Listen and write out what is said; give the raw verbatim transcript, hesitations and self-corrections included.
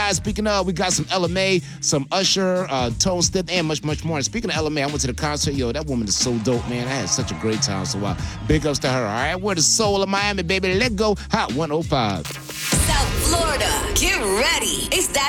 guys, speaking of, we got some Ella Mai, some Usher, uh, Tone Step, and much, much more. And speaking of Ella Mai, I went to the concert. Yo, that woman is so dope, man. I had such a great time. So uh, big ups to her, all right? We're the soul of Miami, baby. Let go. Hot one oh five. South Florida, get ready. It's that